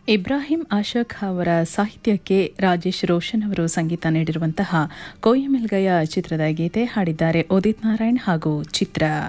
ಇಬ್ರಾಹಿಂ ಆಶಕ್ ಅವರ ಸಾಹಿತ್ಯಕ್ಕೆ ರಾಜೇಶ್ ರೋಷನ್ ಅವರು ಸಂಗೀತ ನೀಡಿರುವಂತಹ ಕೋಯಮಿಲ್ಗಯ ಚಿತ್ರದ ಗೀತೆ ಹಾಡಿದ್ದಾರೆ ಉದಿತ್ ನಾರಾಯಣ್ ಹಾಗೂ ಚಿತ್ರ.